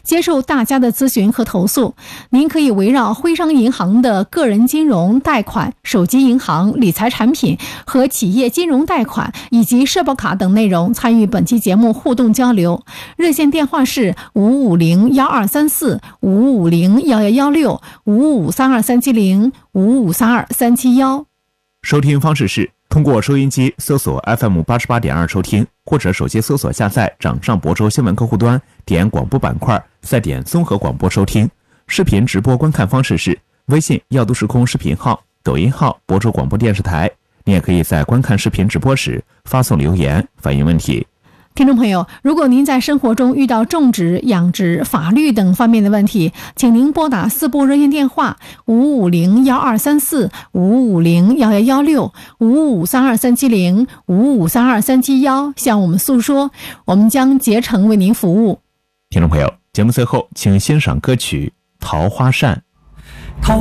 接受大家的咨询和投诉。您可以围绕徽商银行的个人金融贷款、手机银行理财产品和企业金融贷款以及社保卡等内容参与本期节目互动交流。热线电话是5501234、5501116、5532370、5532371。 收听方式是通过收音机搜索 FM88.2 收听，或者手机搜索下载掌上博州新闻客户端，点广播板块，再点综合广播收听。视频直播观看方式是微信耀都时空视频号、抖音号博州广播电视台。你也可以在观看视频直播时发送留言反映问题。 听众朋友，如果您在生活中遇到种植、养殖、法律等方面的问题，请您拨打4部热线电话5501234、5501116、5532370、5532371向我们诉说，我们将竭诚为您服务。 听众朋友，节目最后请欣赏歌曲《桃花扇》。